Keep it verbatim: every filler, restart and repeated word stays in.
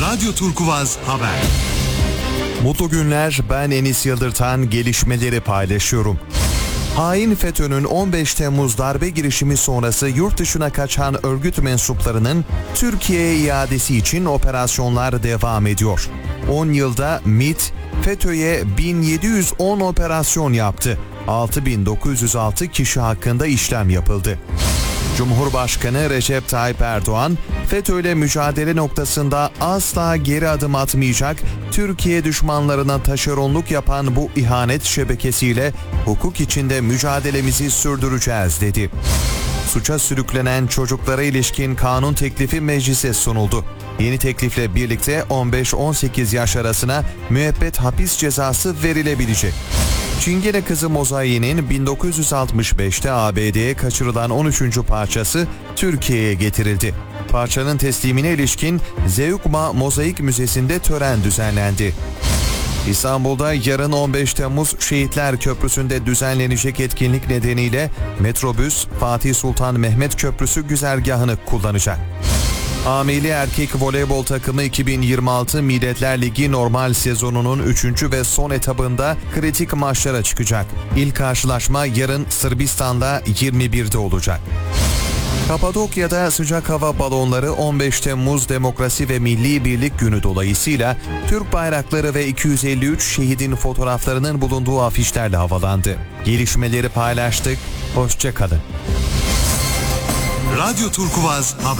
Radyo Turkuvaz Haber. Mutlu günler, ben Enis Yıldırtan, gelişmeleri paylaşıyorum. Hain FETÖ'nün on beş Temmuz darbe girişimi sonrası yurt dışına kaçan örgüt mensuplarının Türkiye'ye iadesi için operasyonlar devam ediyor. on yılda MİT, FETÖ'ye bin yedi yüz on operasyon yaptı. altı bin dokuz yüz altı kişi hakkında işlem yapıldı. Cumhurbaşkanı Recep Tayyip Erdoğan, FETÖ'yle mücadele noktasında asla geri adım atmayacak, Türkiye düşmanlarına taşeronluk yapan bu ihanet şebekesiyle hukuk içinde mücadelemizi sürdüreceğiz dedi. Suça sürüklenen çocuklara ilişkin kanun teklifi meclise sunuldu. Yeni teklifle birlikte on beş on sekiz yaş arasına müebbet hapis cezası verilebilecek. Çingene Kızı mozaiğinin bin dokuz yüz altmış beşte A B D'ye kaçırılan on üçüncü parçası Türkiye'ye getirildi. Parçanın teslimine ilişkin Zeugma Mozaik Müzesi'nde tören düzenlendi. İstanbul'da yarın on beş Temmuz Şehitler Köprüsü'nde düzenlenecek etkinlik nedeniyle metrobüs Fatih Sultan Mehmet Köprüsü güzergahını kullanacak. A Milli Erkek Voleybol takımı iki bin yirmi altı Milletler Ligi normal sezonunun üçüncü ve son etabında kritik maçlara çıkacak. İlk karşılaşma yarın Sırbistan'da yirmi birde olacak. Kapadokya'da sıcak hava balonları on beş Temmuz Demokrasi ve Milli Birlik Günü dolayısıyla Türk bayrakları ve iki yüz elli üç şehidin fotoğraflarının bulunduğu afişlerle havalandı. Gelişmeleri paylaştık. Hoşça kalın. Radyo Turkuvaz Haber.